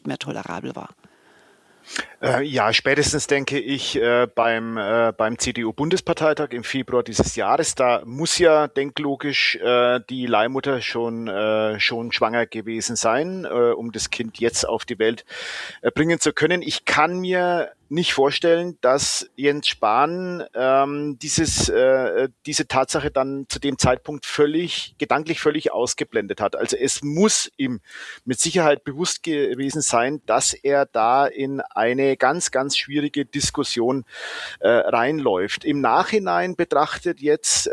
nicht mehr tolerabel war. Ja, spätestens denke ich beim CDU-Bundesparteitag im Februar dieses Jahres, da muss ja denklogisch die Leihmutter schon schwanger gewesen sein, um das Kind jetzt auf die Welt bringen zu können. Ich kann mir nicht vorstellen, dass Jens Spahn diese Tatsache dann zu dem Zeitpunkt gedanklich völlig ausgeblendet hat. Also es muss ihm mit Sicherheit bewusst gewesen sein, dass er da in eine ganz, ganz schwierige Diskussion reinläuft. Im Nachhinein betrachtet jetzt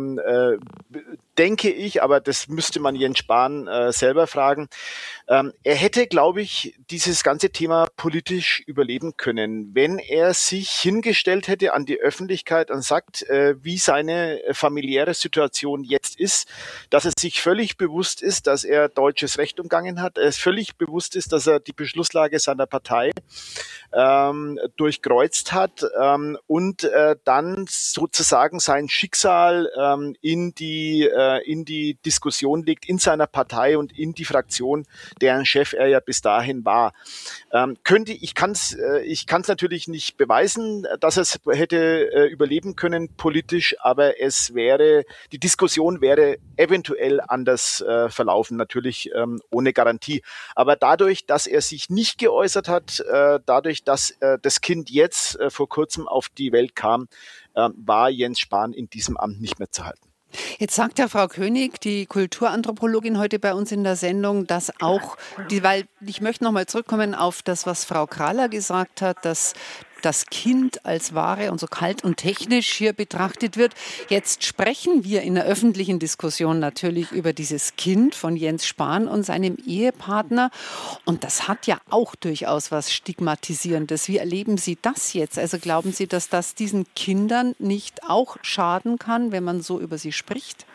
denke ich, aber das müsste man Jens Spahn selber fragen. Er hätte, glaube ich, dieses ganze Thema politisch überleben können, wenn er sich hingestellt hätte an die Öffentlichkeit und sagt, wie seine familiäre Situation jetzt ist, dass er sich völlig bewusst ist, dass er deutsches Recht umgangen hat, er völlig bewusst ist, dass er die Beschlusslage seiner Partei durchkreuzt hat und dann sozusagen sein Schicksal in die Diskussion legt, in seiner Partei und in die Fraktion, deren Chef er ja bis dahin war. Ich kann es natürlich nicht beweisen, dass er es hätte überleben können politisch, aber die Diskussion wäre eventuell anders verlaufen, natürlich ohne Garantie. Aber dadurch, dass er sich nicht geäußert hat, dadurch, dass das Kind jetzt vor kurzem auf die Welt kam, war Jens Spahn in diesem Amt nicht mehr zu halten. Jetzt sagt ja Frau König, die Kulturanthropologin heute bei uns in der Sendung, dass auch, weil ich möchte nochmal zurückkommen auf das, was Frau Kraler gesagt hat, dass das Kind als Ware und so kalt und technisch hier betrachtet wird. Jetzt sprechen wir in der öffentlichen Diskussion natürlich über dieses Kind von Jens Spahn und seinem Ehepartner. Und das hat ja auch durchaus was Stigmatisierendes. Wie erleben Sie das jetzt? Also glauben Sie, dass das diesen Kindern nicht auch schaden kann, wenn man so über sie spricht?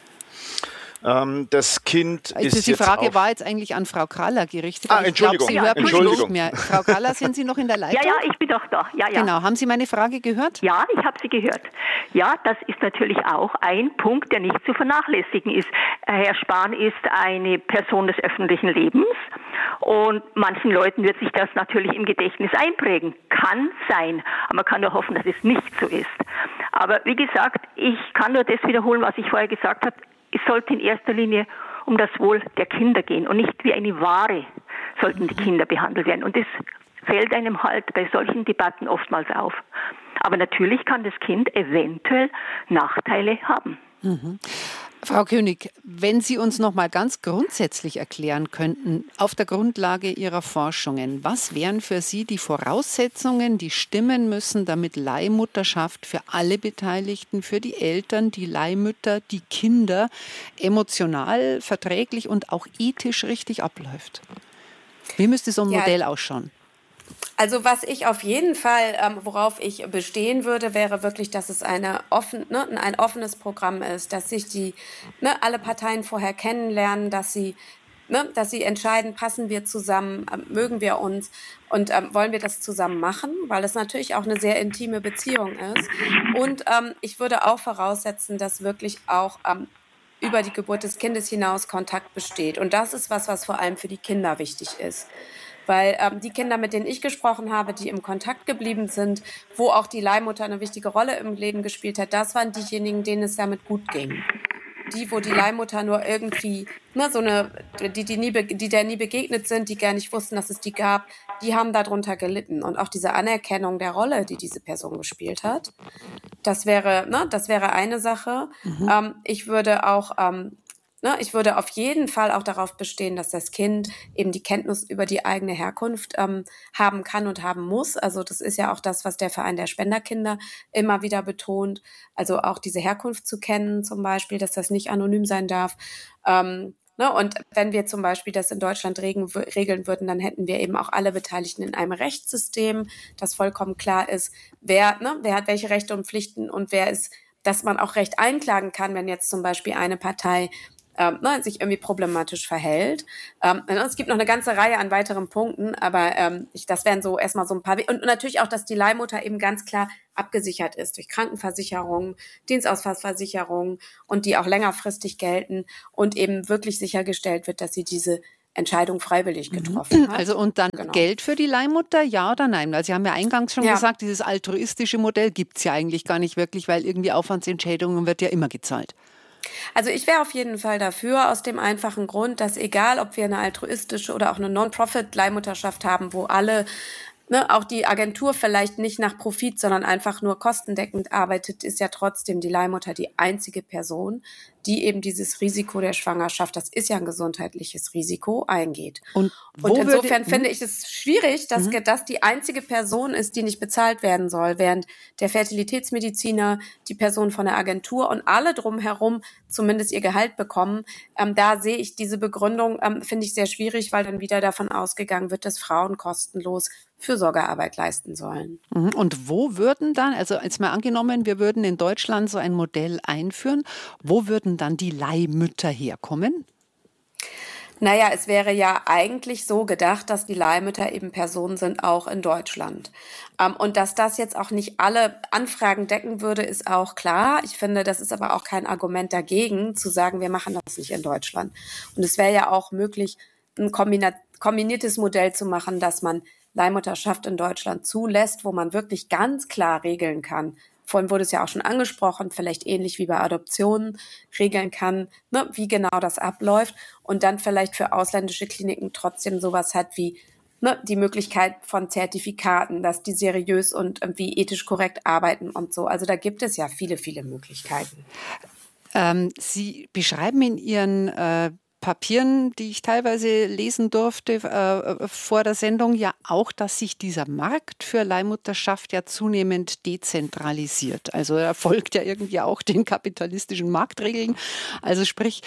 Das Kind also ist die jetzt Frage war jetzt eigentlich an Frau Kraller gerichtet. Entschuldigung. Ich glaub, Sie hört mich nicht mehr. Frau Kraller, sind Sie noch in der Leitung? Ja, ich bin doch da. Ja. Genau. Haben Sie meine Frage gehört? Ja, ich habe sie gehört. Ja, das ist natürlich auch ein Punkt, der nicht zu vernachlässigen ist. Herr Spahn ist eine Person des öffentlichen Lebens und manchen Leuten wird sich das natürlich im Gedächtnis einprägen. Kann sein, aber man kann nur hoffen, dass es nicht so ist. Aber wie gesagt, ich kann nur das wiederholen, was ich vorher gesagt habe. Es sollte in erster Linie um das Wohl der Kinder gehen und nicht wie eine Ware sollten die Kinder behandelt werden. Und das fällt einem halt bei solchen Debatten oftmals auf. Aber natürlich kann das Kind eventuell Nachteile haben. Mhm. Frau König, wenn Sie uns noch mal ganz grundsätzlich erklären könnten, auf der Grundlage Ihrer Forschungen, was wären für Sie die Voraussetzungen, die stimmen müssen, damit Leihmutterschaft für alle Beteiligten, für die Eltern, die Leihmütter, die Kinder emotional, verträglich und auch ethisch richtig abläuft? Wie müsste so ein Modell ausschauen? Also was ich auf jeden Fall, worauf ich bestehen würde, wäre wirklich, dass es ein offenes Programm ist, dass sich alle Parteien vorher kennenlernen, dass sie entscheiden, passen wir zusammen, mögen wir uns und wollen wir das zusammen machen, weil es natürlich auch eine sehr intime Beziehung ist. Und ich würde auch voraussetzen, dass wirklich auch über die Geburt des Kindes hinaus Kontakt besteht. Und das ist was vor allem für die Kinder wichtig ist. Weil die Kinder, mit denen ich gesprochen habe, die im Kontakt geblieben sind, wo auch die Leihmutter eine wichtige Rolle im Leben gespielt hat, das waren diejenigen, denen es damit gut ging. Wo die Leihmutter nur irgendwie, die der nie begegnet sind, die gar nicht wussten, dass es die gab, die haben darunter gelitten. Und auch diese Anerkennung der Rolle, die diese Person gespielt hat, das wäre eine Sache. Ich würde auf jeden Fall auch darauf bestehen, dass das Kind eben die Kenntnis über die eigene Herkunft haben kann und haben muss. Also das ist ja auch das, was der Verein der Spenderkinder immer wieder betont. Also auch diese Herkunft zu kennen zum Beispiel, dass das nicht anonym sein darf. Und wenn wir zum Beispiel das in Deutschland regeln würden, dann hätten wir eben auch alle Beteiligten in einem Rechtssystem, das vollkommen klar ist, wer hat welche Rechte und Pflichten und dass man auch Recht einklagen kann, wenn jetzt zum Beispiel eine Partei sich irgendwie problematisch verhält. Es gibt noch eine ganze Reihe an weiteren Punkten, aber das wären so erstmal so ein paar. Und natürlich auch, dass die Leihmutter eben ganz klar abgesichert ist durch Krankenversicherung, Dienstausfallversicherung und die auch längerfristig gelten und eben wirklich sichergestellt wird, dass sie diese Entscheidung freiwillig getroffen hat. Also und dann Geld für die Leihmutter, ja oder nein? Weil Sie haben ja eingangs schon gesagt, dieses altruistische Modell gibt es ja eigentlich gar nicht wirklich, weil irgendwie Aufwandsentschädigungen wird ja immer gezahlt. Also ich wäre auf jeden Fall dafür, aus dem einfachen Grund, dass egal, ob wir eine altruistische oder auch eine Non-Profit-Leihmutterschaft haben, wo alle, auch die Agentur vielleicht nicht nach Profit, sondern einfach nur kostendeckend arbeitet, ist ja trotzdem die Leihmutter die einzige Person, die eben dieses Risiko der Schwangerschaft, das ist ja ein gesundheitliches Risiko, eingeht. Und insofern finde ich es schwierig, dass das die einzige Person ist, die nicht bezahlt werden soll, während der Fertilitätsmediziner, die Person von der Agentur und alle drumherum zumindest ihr Gehalt bekommen. Da sehe ich diese Begründung, finde ich sehr schwierig, weil dann wieder davon ausgegangen wird, dass Frauen kostenlos Fürsorgearbeit leisten sollen. Und wo würden dann, also jetzt mal angenommen, wir würden in Deutschland so ein Modell einführen, wo würden dann die Leihmütter herkommen? Naja, es wäre ja eigentlich so gedacht, dass die Leihmütter eben Personen sind, auch in Deutschland. Und dass das jetzt auch nicht alle Anfragen decken würde, ist auch klar. Ich finde, das ist aber auch kein Argument dagegen, zu sagen, wir machen das nicht in Deutschland. Und es wäre ja auch möglich, ein kombiniertes Modell zu machen, dass man Leihmutterschaft in Deutschland zulässt, wo man wirklich ganz klar regeln kann. Vorhin wurde es ja auch schon angesprochen, vielleicht ähnlich wie bei Adoptionen, regeln kann, wie genau das abläuft und dann vielleicht für ausländische Kliniken trotzdem sowas hat wie die Möglichkeit von Zertifikaten, dass die seriös und irgendwie ethisch korrekt arbeiten und so. Also da gibt es ja viele, viele Möglichkeiten. Sie beschreiben in Ihren Papieren, die ich teilweise lesen durfte vor der Sendung, ja auch, dass sich dieser Markt für Leihmutterschaft ja zunehmend dezentralisiert. Also er folgt ja irgendwie auch den kapitalistischen Marktregeln. Also sprich,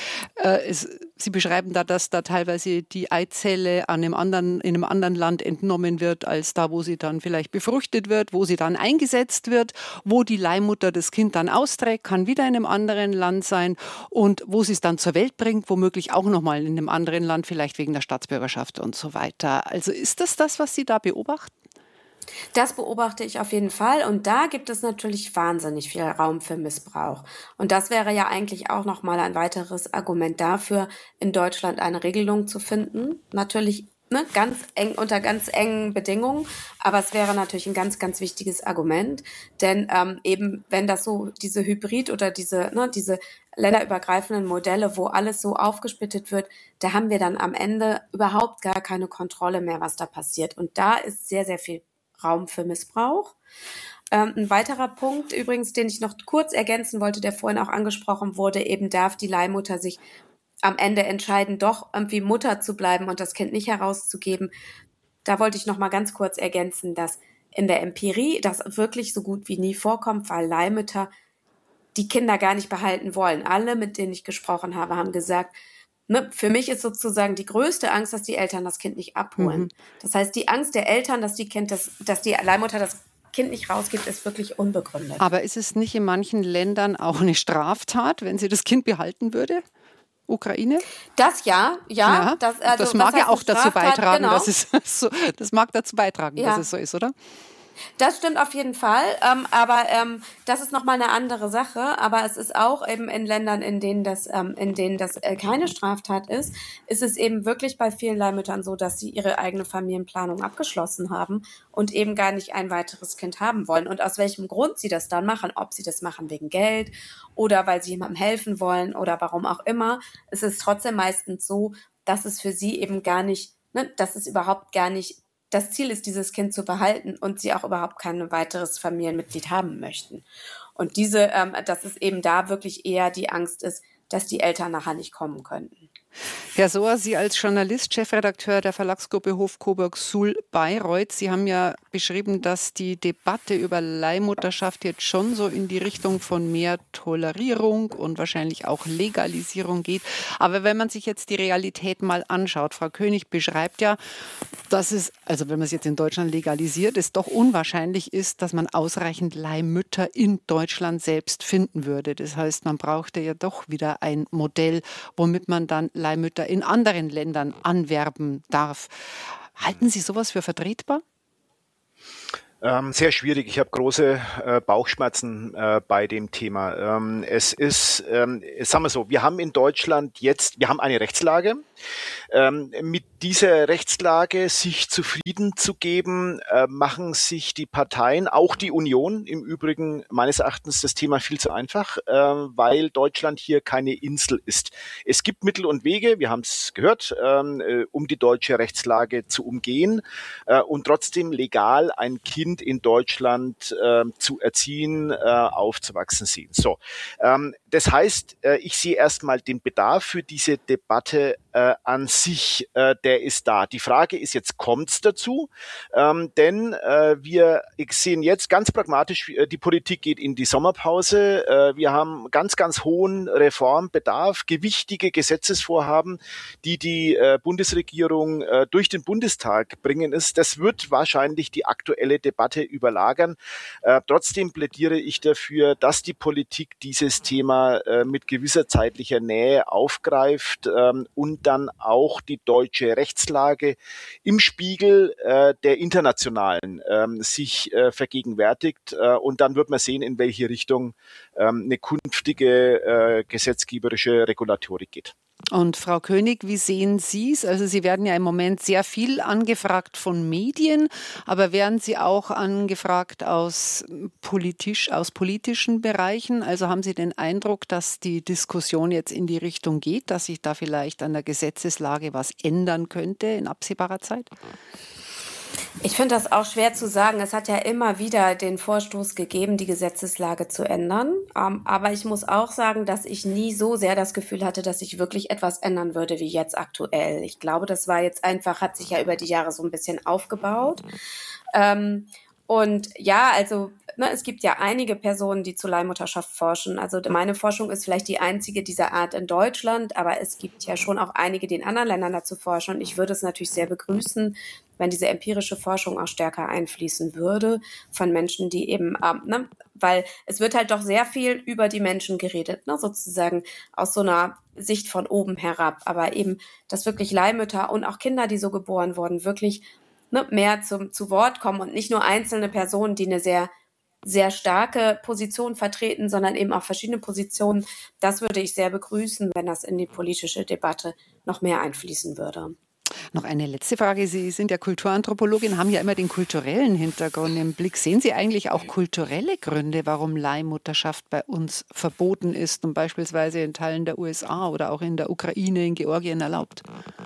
Sie beschreiben da, dass da teilweise die Eizelle in einem anderen Land entnommen wird, als da, wo sie dann vielleicht befruchtet wird, wo sie dann eingesetzt wird, wo die Leihmutter das Kind dann austrägt, kann wieder in einem anderen Land sein und wo sie es dann zur Welt bringt, womöglich auch nochmal in einem anderen Land, vielleicht wegen der Staatsbürgerschaft und so weiter. Also ist das, was Sie da beobachten? Das beobachte ich auf jeden Fall und da gibt es natürlich wahnsinnig viel Raum für Missbrauch. Und das wäre ja eigentlich auch nochmal ein weiteres Argument dafür, in Deutschland eine Regelung zu finden. Natürlich ganz eng, unter ganz engen Bedingungen, aber es wäre natürlich ein ganz, ganz wichtiges Argument, denn eben wenn das so diese Hybrid- oder diese länderübergreifenden Modelle, wo alles so aufgesplittet wird, da haben wir dann am Ende überhaupt gar keine Kontrolle mehr, was da passiert. Und da ist sehr, sehr viel Raum für Missbrauch. Ein weiterer Punkt übrigens, den ich noch kurz ergänzen wollte, der vorhin auch angesprochen wurde, eben darf die Leihmutter sich am Ende entscheiden, doch irgendwie Mutter zu bleiben und das Kind nicht herauszugeben. Da wollte ich noch mal ganz kurz ergänzen, dass in der Empirie das wirklich so gut wie nie vorkommt, weil Leihmütter die Kinder gar nicht behalten wollen. Alle, mit denen ich gesprochen habe, haben gesagt, für mich ist sozusagen die größte Angst, dass die Eltern das Kind nicht abholen. Das heißt, die Angst der Eltern, dass die Leihmutter das Kind nicht rausgibt, ist wirklich unbegründet. Aber ist es nicht in manchen Ländern auch eine Straftat, wenn sie das Kind behalten würde? Ukraine? Das ja. Das mag ja auch dazu beitragen, genau. dass es so, dass es so ist, oder? Das stimmt auf jeden Fall, aber das ist nochmal eine andere Sache. Aber es ist auch eben in Ländern, in denen das keine Straftat ist es eben wirklich bei vielen Leihmüttern so, dass sie ihre eigene Familienplanung abgeschlossen haben und eben gar nicht ein weiteres Kind haben wollen. Und aus welchem Grund sie das dann machen, ob sie das machen wegen Geld oder weil sie jemandem helfen wollen oder warum auch immer, es ist trotzdem meistens so, dass es für sie eben gar nicht, dass es überhaupt gar nicht das Ziel ist, dieses Kind zu behalten und sie auch überhaupt kein weiteres Familienmitglied haben möchten. Und dass es eben da wirklich eher die Angst ist, dass die Eltern nachher nicht kommen könnten. Herr Sohr, Sie als Journalist, Chefredakteur der Verlagsgruppe Hof Coburg Sul Bayreuth, Sie haben ja beschrieben, dass die Debatte über Leihmutterschaft jetzt schon so in die Richtung von mehr Tolerierung und wahrscheinlich auch Legalisierung geht. Aber wenn man sich jetzt die Realität mal anschaut, Frau König beschreibt ja, dass es, also wenn man es jetzt in Deutschland legalisiert, es doch unwahrscheinlich ist, dass man ausreichend Leihmütter in Deutschland selbst finden würde. Das heißt, man brauchte ja doch wieder ein Modell, womit man dann Leihmütter in anderen Ländern anwerben darf. Halten Sie sowas für vertretbar? Sehr schwierig. Ich habe große Bauchschmerzen bei dem Thema. Es ist, sagen wir so, wir haben in Deutschland wir haben eine Rechtslage. Mit dieser Rechtslage sich zufrieden zu geben, machen sich die Parteien, auch die Union im Übrigen meines Erachtens das Thema viel zu einfach, weil Deutschland hier keine Insel ist. Es gibt Mittel und Wege, wir haben es gehört, um die deutsche Rechtslage zu umgehen und trotzdem legal ein Kind in Deutschland zu erziehen, aufzuwachsen sehen. So, das heißt, ich sehe erstmal den Bedarf für diese Debatte an sich, der ist da. Die Frage ist jetzt, kommt's dazu? Denn wir sehen jetzt ganz pragmatisch, die Politik geht in die Sommerpause. Wir haben ganz, ganz hohen Reformbedarf, gewichtige Gesetzesvorhaben, die Bundesregierung durch den Bundestag bringen ist. Das wird wahrscheinlich die aktuelle Debatte überlagern. Trotzdem plädiere ich dafür, dass die Politik dieses Thema mit gewisser zeitlicher Nähe aufgreift und dann auch die deutsche Rechtslage im Spiegel der internationalen sich vergegenwärtigt. Und dann wird man sehen, in welche Richtung eine künftige gesetzgeberische Regulatorik geht. Und Frau König, wie sehen Sie es? Also Sie werden ja im Moment sehr viel angefragt von Medien, aber werden Sie auch angefragt aus politischen Bereichen? Also haben Sie den Eindruck, dass die Diskussion jetzt in die Richtung geht, dass sich da vielleicht an der Gesetzeslage was ändern könnte in absehbarer Zeit? Ich finde das auch schwer zu sagen. Es hat ja immer wieder den Vorstoß gegeben, die Gesetzeslage zu ändern. Aber ich muss auch sagen, dass ich nie so sehr das Gefühl hatte, dass sich wirklich etwas ändern würde wie jetzt aktuell. Ich glaube, das war jetzt einfach, hat sich ja über die Jahre so ein bisschen aufgebaut. Und ja, also es gibt ja einige Personen, die zur Leihmutterschaft forschen. Also meine Forschung ist vielleicht die einzige dieser Art in Deutschland, aber es gibt ja schon auch einige, die in anderen Ländern dazu forschen. Und ich würde es natürlich sehr begrüßen, wenn diese empirische Forschung auch stärker einfließen würde von Menschen, die eben, weil es wird halt doch sehr viel über die Menschen geredet, sozusagen aus so einer Sicht von oben herab. Aber eben, dass wirklich Leihmütter und auch Kinder, die so geboren wurden, wirklich mehr zu Wort kommen und nicht nur einzelne Personen, die eine sehr, sehr starke Position vertreten, sondern eben auch verschiedene Positionen. Das würde ich sehr begrüßen, wenn das in die politische Debatte noch mehr einfließen würde. Noch eine letzte Frage. Sie sind ja Kulturanthropologin, haben ja immer den kulturellen Hintergrund im Blick. Sehen Sie eigentlich auch kulturelle Gründe, warum Leihmutterschaft bei uns verboten ist und beispielsweise in Teilen der USA oder auch in der Ukraine, in Georgien erlaubt?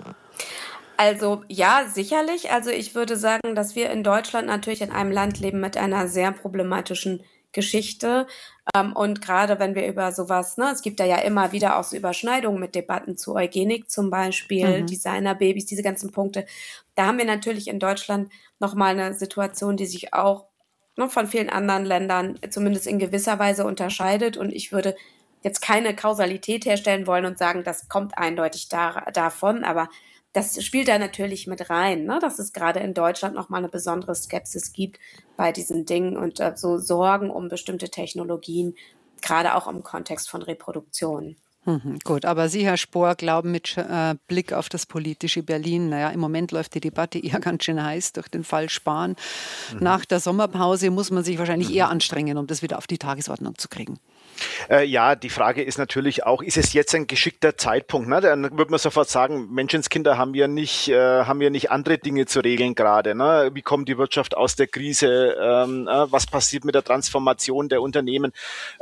Also ja, sicherlich. Also ich würde sagen, dass wir in Deutschland natürlich in einem Land leben mit einer sehr problematischen Geschichte. Und gerade wenn wir über sowas, es gibt da ja immer wieder auch so Überschneidungen mit Debatten zu Eugenik zum Beispiel, Designerbabys, diese ganzen Punkte. Da haben wir natürlich in Deutschland nochmal eine Situation, die sich auch von vielen anderen Ländern zumindest in gewisser Weise unterscheidet. Und ich würde jetzt keine Kausalität herstellen wollen und sagen, das kommt eindeutig davon, aber das spielt da natürlich mit rein, dass es gerade in Deutschland nochmal eine besondere Skepsis gibt bei diesen Dingen und so Sorgen um bestimmte Technologien, gerade auch im Kontext von Reproduktion. Gut, aber Sie, Herr Spohr, glauben mit Blick auf das politische Berlin, im Moment läuft die Debatte eher ganz schön heiß durch den Fall Spahn. Nach der Sommerpause muss man sich wahrscheinlich eher anstrengen, um das wieder auf die Tagesordnung zu kriegen. Ja, die Frage ist natürlich auch, ist es jetzt ein geschickter Zeitpunkt? Ne? Dann würde man sofort sagen, Menschenskinder haben ja nicht andere Dinge zu regeln gerade. Ne? Wie kommt die Wirtschaft aus der Krise? Was passiert mit der Transformation der Unternehmen?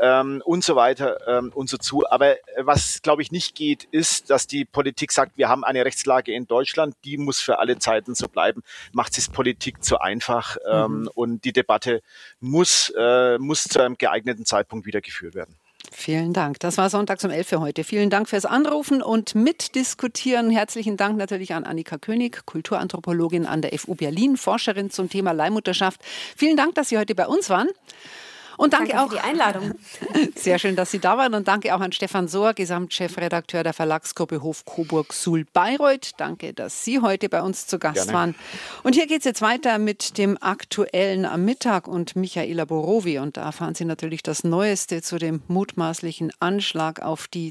Und so weiter und so zu. Aber was, glaube ich, nicht geht, ist, dass die Politik sagt, wir haben eine Rechtslage in Deutschland, die muss für alle Zeiten so bleiben. Macht es Politik zu einfach und die Debatte muss zu einem geeigneten Zeitpunkt wieder geführt werden. Vielen Dank. Das war Sonntag um 11 für heute. Vielen Dank fürs Anrufen und Mitdiskutieren. Herzlichen Dank natürlich an Annika König, Kulturanthropologin an der FU Berlin, Forscherin zum Thema Leihmutterschaft. Vielen Dank, dass Sie heute bei uns waren. Und danke auch für die Einladung. Sehr schön, dass Sie da waren. Und danke auch an Stefan Sohr, Gesamtchefredakteur der Verlagsgruppe Hof Coburg Sul Bayreuth. Danke, dass Sie heute bei uns zu Gast waren. Und hier geht es jetzt weiter mit dem Aktuellen am Mittag und Michaela Borowi. Und da erfahren Sie natürlich das Neueste zu dem mutmaßlichen Anschlag auf die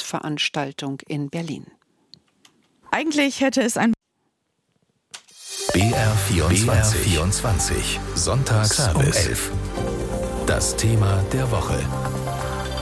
CSD-Großveranstaltung in Berlin. Eigentlich hätte es ein BR24, sonntags um 11. Das Thema der Woche.